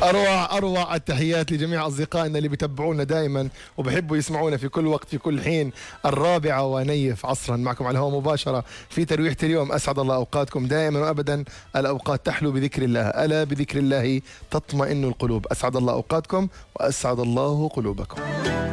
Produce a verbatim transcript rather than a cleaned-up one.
أروع أروع التحيات لجميع أصدقائنا اللي بيتابعونا دائما وبحبوا يسمعونا في كل وقت في كل حين. الرابعة ونيف عصرا معكم على الهواء مباشرة في ترويحة اليوم. أسعد الله أوقاتكم دائما وأبدا. الأوقات تحلو بذكر الله، ألا بذكر الله تطمئن القلوب. أسعد الله أوقاتكم وأسعد الله قلوبكم.